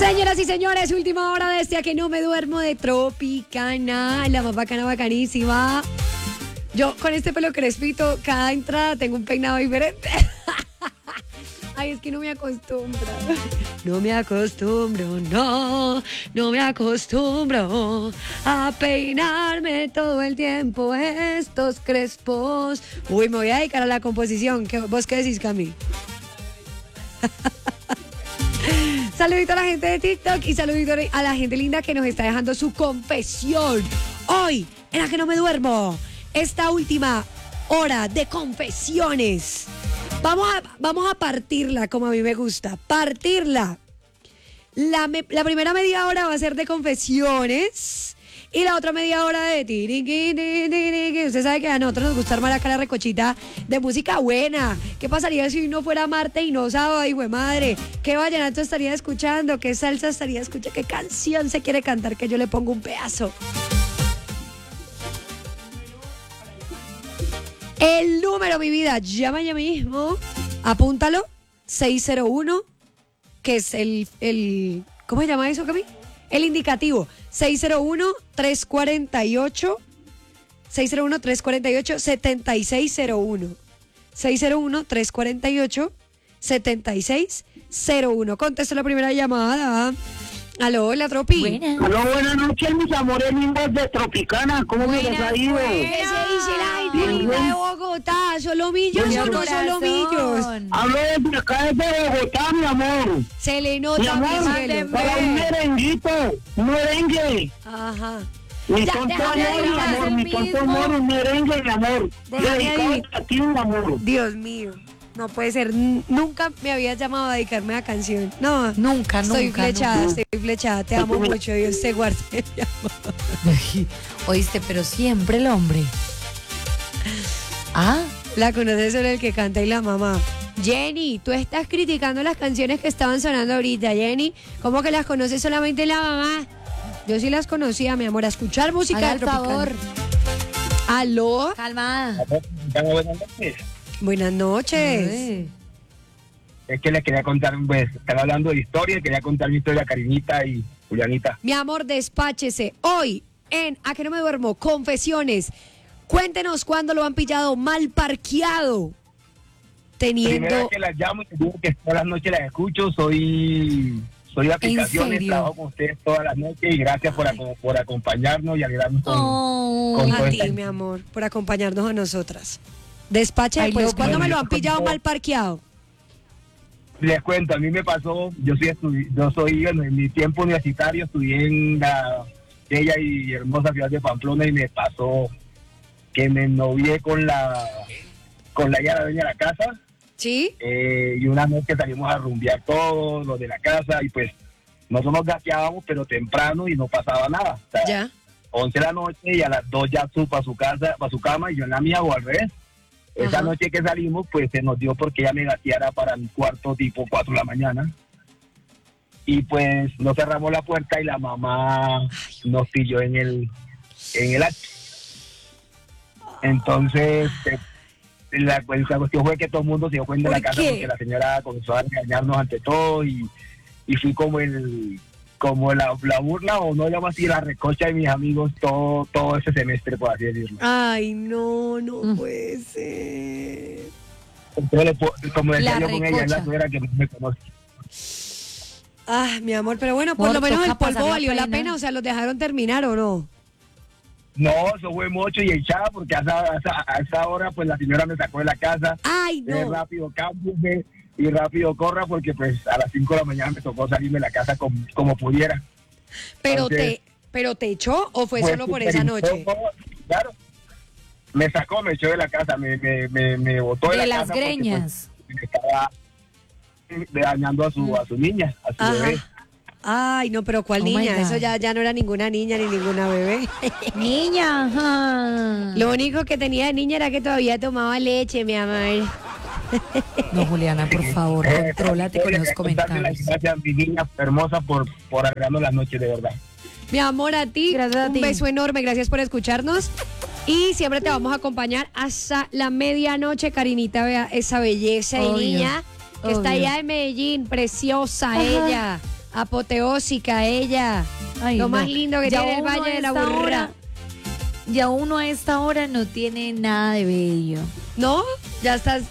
Señoras y señores, última hora de este A que no me duermo de Tropicana, la más bacana, bacanísima. Yo con este pelo crespito, cada entrada tengo un peinado diferente. Ay, es que no me acostumbro. No me acostumbro, no me acostumbro a peinarme todo el tiempo estos crespos. Uy, me voy a dedicar a la composición. ¿Vos qué decís, Cami? Saludito a la gente de TikTok y saludito a la gente linda que nos está dejando su confesión. Hoy, en La que no me duermo, esta última hora de confesiones. Vamos a partirla como a mí me gusta. Partirla. La primera media hora va a ser de confesiones y la otra media hora de tiriqui. Usted sabe que a nosotros nos gusta armar acá la recochita de música buena. ¿Qué pasaría si hoy no fuera martes y no sábado? ¡Hijo de madre! ¿Qué vallenato estaría escuchando? ¿Qué salsa estaría escuchando? ¿Qué canción se quiere cantar que yo le pongo un pedazo? El número, mi vida, llama ya mismo, apúntalo, 601, que es el ¿cómo se llama eso, Cami? El indicativo, 601-348, 601-348-7601, 601-348-7601. Contesto la primera llamada. Aló, hola, Tropi. Buenas. Aló, buenas noches, mis amores lindos de Tropicana. ¿Cómo me les ha ido? ¿Qué se dice la gente linda de Bogotá? ¿Solomillos o no solomillos? Hablo desde acá, desde Bogotá, mi amor. Se le Mi nota, mi amor, cielo. para un merenguito, un merengue. Ajá. Mi Ya, tonto déjame amor, mi adivinar amor, el mi tonto mismo. amor, un merengue, mi amor. Déjame Dedicado adivinar. a ti, mi amor. Dios mío, no puede ser. Nunca me habías llamado a dedicarme a canción. No, Nunca, estoy nunca. flechada, estoy flechada. Te amo mucho, Dios te guarde. mi amor. Oíste, pero siempre el hombre. Ah, La conoces solo el que canta y la mamá. Jenny, tú estás criticando las canciones que estaban sonando ahorita, Jenny. ¿Cómo que las conoces solamente la mamá? Yo sí las conocía, mi amor, a escuchar música haga de el Tropicana. favor. ¿Aló? Calma. Buenas noches. Buenas noches. Ay. Es que les quería contar, pues, están hablando de historia, quería contar mi historia a Karinita y Julianita. Mi amor, despáchese. Hoy, en A que no me duermo, confesiones. Cuéntenos cuándo lo han pillado mal parqueado. Primera vez Teniendo... que las llamo y les digo que todas las noches las escucho, soy de aplicaciones, serio? trabajo con ustedes todas las noches y gracias por acompañarnos y alegrarnos Oh. con A todo ti, esto. mi amor, por acompañarnos a nosotras. Despache, Ay, pues, loco. ¿cuándo me lo han Con pillado todo. mal parqueado? Les cuento, a mí me pasó, yo soy en mi tiempo universitario, estudié en la bella y hermosa ciudad de Pamplona y me pasó que me novié con la hija de la dueña de la casa. ¿Sí? Y una noche salimos a rumbear todos los de la casa y pues nosotros nos gateábamos pero temprano y no pasaba nada. O sea, Ya. 11 de la noche y a las 2 ya supo a su casa, a su cama y yo en la mía o al revés. Esa Ajá. noche que salimos pues se nos dio porque ella me gateara para mi cuarto tipo 4 de la mañana. Y pues nos cerramos la puerta y la mamá nos pilló en el acto. Entonces la cuestión fue que todo el mundo se dio cuenta de la ¿Por casa qué? porque la señora comenzó a regañarnos ante todo y fui como la burla o no llamo así la recocha de mis amigos todo ese semestre, por así decirlo. Ay, no puede ser. Entonces, como decía La yo con ella, es recocha. la suegra que más me conoce. Ah, mi amor, pero bueno, por Amor, lo menos el toca pasar polvo la valió la pena. pena, o sea, ¿los dejaron terminar o no? No, eso fue mucho y echada porque a esa hora pues la señora me sacó de la casa. Ay, no. Rápido cámbiese y rápido corra porque pues a las 5 de la mañana me tocó salirme de la casa como pudiera. Pero Entonces, te echó o fue Fue solo por súper esa noche? incómodo, claro. Me sacó, me echó de la casa, me botó de De la las casa porque, greñas. pues, me estaba dañando a su niña, a su Ajá. bebé. Ay, no, pero ¿cuál Oh my niña? God. Eso ya no era ninguna niña ni ninguna bebé. Niña. Ajá. Lo único que tenía de niña era que todavía tomaba leche, mi amor. No, Juliana, por favor, contrólate con los comentarios. Gracias, mi niña hermosa, por alegrarnos las noches, de verdad. Mi amor, a ti, Gracias a un ti. beso enorme, gracias por escucharnos. Y siempre te vamos a acompañar hasta la medianoche, Karinita, vea esa belleza de Obvio, niña que está obvio. allá en Medellín, preciosa Ajá. ella. apoteósica ella. Ay, Lo no. más lindo que Ya tiene el uno Valle a de la esta Burra. hora- Ya uno a esta hora no tiene nada de bello. ¿No? Ya estás...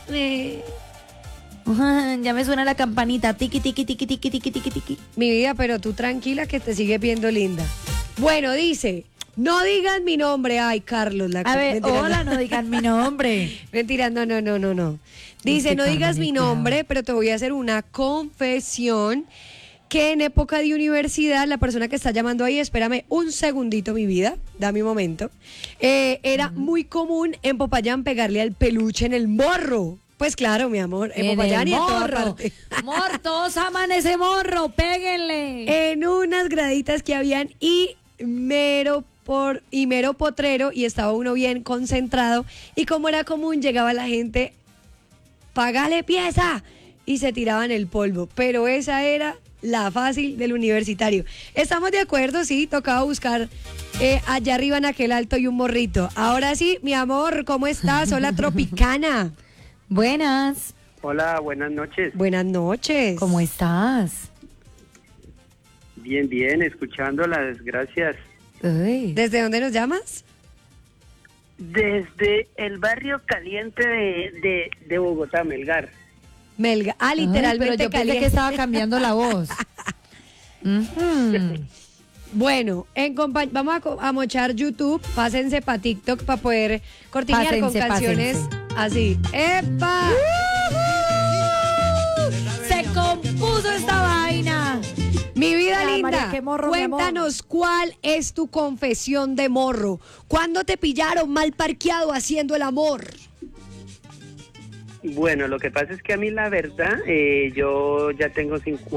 Ya me suena la campanita. Tiki, tiki, tiki, tiki, tiki, tiki, tiki. Mi vida, pero tú tranquila que te sigues viendo linda. Bueno, dice, no digas mi nombre. Ay, Carlos. A ver, mentira, hola, no digan mi nombre. Mentira, no. Dice, Este no digas mi Carmelita. nombre, pero te voy a hacer una confesión que en época de universidad, la persona que está llamando ahí, espérame un segundito, mi vida, dame un momento, era muy común en Popayán pegarle al peluche en el morro. Pues claro, mi amor, en Popayán y en toda parte. Morro, todos aman ese morro, péguenle. En unas graditas que habían y mero potrero y estaba uno bien concentrado y como era común llegaba la gente, pagale pieza y se tiraban el polvo, pero esa era la fácil del universitario. ¿Estamos de acuerdo? Sí, tocaba buscar allá arriba en aquel alto y un morrito. Ahora sí, mi amor, ¿cómo estás? Hola, Tropicana. Buenas, Hola, buenas noches. Buenas noches. ¿cómo estás? Bien, bien, escuchándolas, gracias. Uy. ¿Desde dónde nos llamas? Desde el barrio caliente de Bogotá, Melgar. Melga. Ah, Ay, literalmente pero yo pensé caliente. que estaba cambiando la voz. Ujú. Bueno, vamos a mochar YouTube, pásense para TikTok para poder cortinear con Pásense, canciones así. ¡Epa! Se compuso esta vaina. Mi vida Ah, linda, María, qué morro, mi amor. cuéntanos cuál es tu confesión de morro. ¿Cuándo te pillaron mal parqueado haciendo el amor? Bueno, lo que pasa es que a mí la verdad, yo ya tengo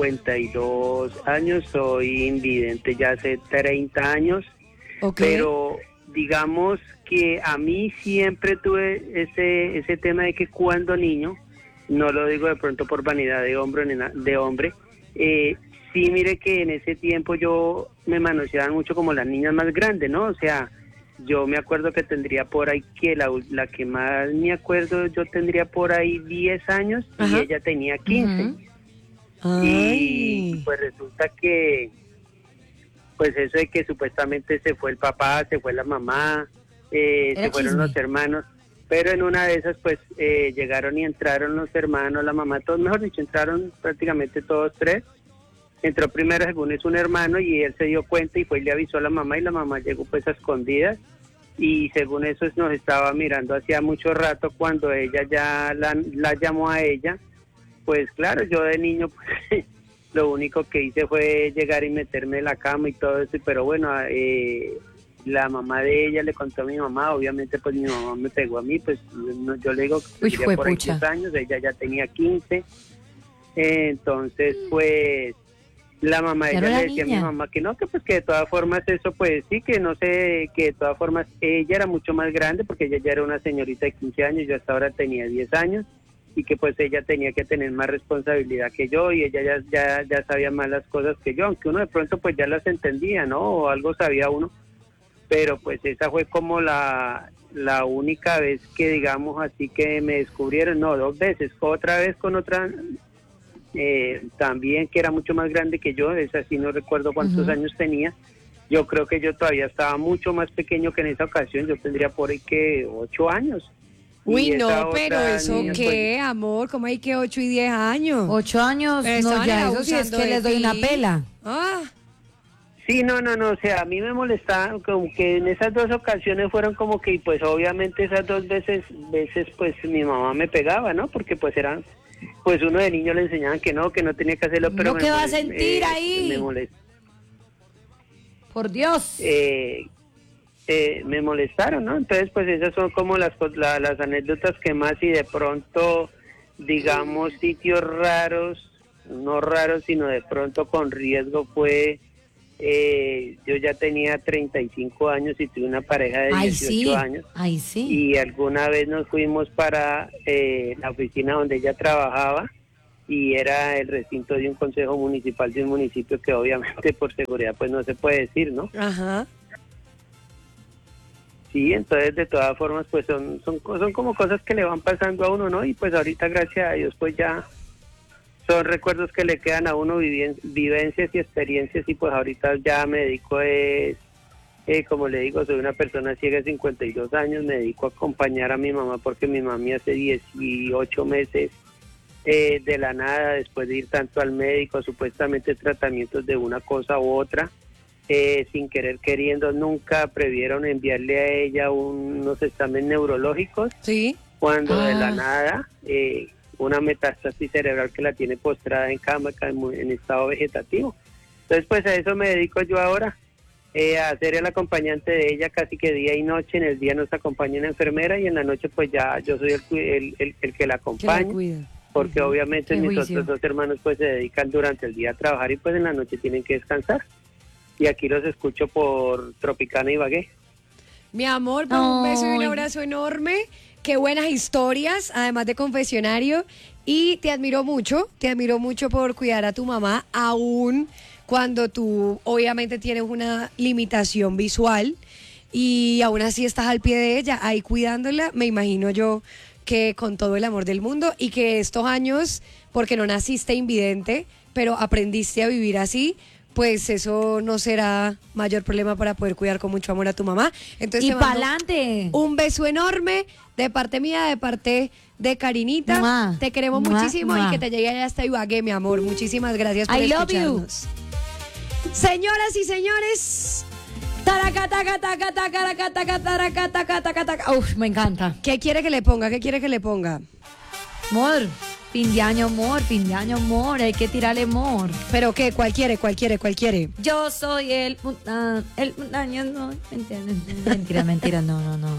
52 años, soy invidente ya hace 30 años, Ok. pero digamos que a mí siempre tuve ese tema de que cuando niño, no lo digo de pronto por vanidad de hombre, sí, mire que en ese tiempo yo me manoseaban mucho como las niñas más grandes, ¿no? O sea, yo me acuerdo que tendría por ahí que la que más me acuerdo, yo tendría por ahí 10 años Ajá. y ella tenía 15. Ujú. Y Ay. pues resulta que, pues eso de que supuestamente se fue el papá, se fue la mamá, Era se fueron chisme. los hermanos, pero en una de esas pues llegaron y entraron los hermanos, la mamá, todos, mejor dicho, entraron prácticamente todos tres. Entró primero, según es un hermano, y él se dio cuenta y fue y le avisó a la mamá, y la mamá llegó pues a escondidas, y según eso nos estaba mirando hacía mucho rato. Cuando ella ya la llamó a ella, pues claro, yo de niño pues lo único que hice fue llegar y meterme en la cama y todo eso, pero bueno, la mamá de ella le contó a mi mamá, obviamente pues mi mamá me pegó a mí, pues yo le digo que Uy, tendría por ahí juepucha. 10 años, ella ya tenía 15, entonces pues la mamá de Ya ella no era le decía a mi niña. mamá que no, que pues que de todas formas eso pues sí, que no sé, que de todas formas ella era mucho más grande porque ella ya era una señorita de 15 años, yo hasta ahora tenía 10 años, y que pues ella tenía que tener más responsabilidad que yo, y ella ya sabía más las cosas que yo, aunque uno de pronto pues ya las entendía, ¿no? O algo sabía uno, pero pues esa fue como la única vez que digamos así que me descubrieron, no, 2 veces, otra vez con otra también que era mucho más grande que yo, esa sí no recuerdo cuántos Ujú. años tenía, yo creo que yo todavía estaba mucho más pequeño que en esa ocasión, yo tendría por ahí que 8 años. Uy, Y esa no, pero otra eso niña, qué, amor, ¿cómo hay que 8 y 10 años? 8 años, Pero no, estaban ya era eso sí es abusando que de les doy una ti. pela. Ah, Sí, no, o sea, a mí me molestaba, como que en esas 2 ocasiones fueron como que, pues obviamente esas 2 veces pues mi mamá me pegaba, ¿no? Porque pues eran, pues uno de niño le enseñaban que no tenía que hacerlo, pero ¿No qué va a sentir ahí? me molestó. Por Dios. Me molestaron, ¿no? Entonces, pues esas son como las anécdotas que más, y de pronto, digamos, sitios raros, no raros, sino de pronto con riesgo fue, yo ya tenía 35 años y tuve una pareja de 18 Ay, sí. años, Ay, sí. y alguna vez nos fuimos para la oficina donde ella trabajaba, y era el recinto de un consejo municipal de un municipio que obviamente por seguridad pues no se puede decir, ¿no? ajá. Sí, entonces de todas formas pues son como cosas que le van pasando a uno, ¿no? Y pues ahorita gracias a Dios pues ya son recuerdos que le quedan a uno, vivencias y experiencias, y pues ahorita ya me dedico como le digo, soy una persona ciega de 52 años, me dedico a acompañar a mi mamá porque mi mami hace 18 meses de la nada, después de ir tanto al médico, supuestamente tratamientos de una cosa u otra, sin querer queriendo, nunca previeron enviarle a ella unos exámenes neurológicos, Sí. cuando de la nada una metástasis cerebral que la tiene postrada en cama, en estado vegetativo. Entonces pues a eso me dedico yo ahora, a ser el acompañante de ella casi que día y noche. En el día nos acompaña una enfermera y en la noche pues ya yo soy el que la acompaña, porque obviamente mis otros dos hermanos pues se dedican durante el día a trabajar y pues en la noche tienen que descansar. Y aquí los escucho por Tropicana y Ibagué. Mi amor, pues un beso y un abrazo enorme. Qué buenas historias, además de confesionario. Y te admiro mucho por cuidar a tu mamá, aún cuando tú obviamente tienes una limitación visual y aún así estás al pie de ella, ahí cuidándola. Me imagino yo que con todo el amor del mundo, y que estos años, porque no naciste invidente, pero aprendiste a vivir así, pues eso no será mayor problema para poder cuidar con mucho amor a tu mamá. Entonces Y te mando pa'lante. un beso enorme de parte mía, de parte de Karinita. Mua, Te queremos mua, muchísimo mua. y que te llegue allá hasta Ibagué, mi amor. Muchísimas gracias por I love you. escucharnos. Señoras y señores, taraca, taca, taca, taca, taca, taca, taraca, taca, taca, taca. Uf, me encanta. ¿Qué quiere que le ponga? ¿Qué quiere que le ponga? Amor, fin de año, amor, hay que tirarle amor. ¿Pero qué? ¿Cuál quiere? ¿Cuál quiere? ¿Cuál quiere? Yo soy el año, no, mentira, no.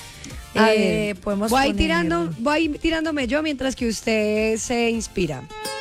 A ver, Podemos voy poner- tirándome yo mientras que usted se inspira.